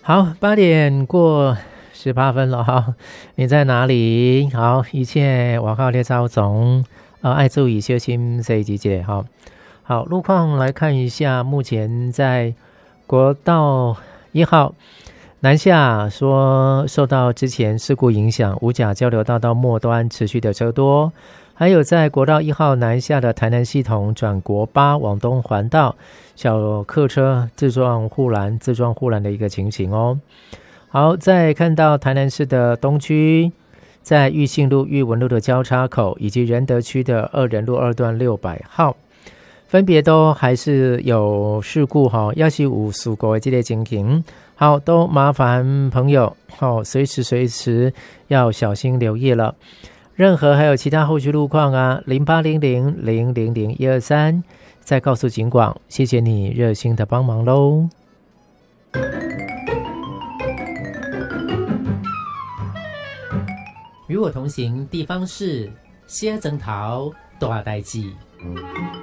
好，8点过18分了哈，你在哪里？好，一切我靠列招总爱注意小心这一节哈。好，路况来看一下，目前在国道1号南下，说受到之前事故影响，五甲交流道到末端持续的车多。还有在国道1号南下的台南系统转国8往东环道，小客车自撞护栏的一个情形哦。好，再看到台南市的东区，在裕信路、裕文路的交叉口，以及仁德区的二仁路2段600号，分别都还是有事故哈，要是有事故的这类情形，好，都麻烦朋友随时要小心留意了。任何还有其他后续路况啊，0800000123再告诉警广，谢谢你热心的帮忙喽。与我同行地方事，小曾桃大代志。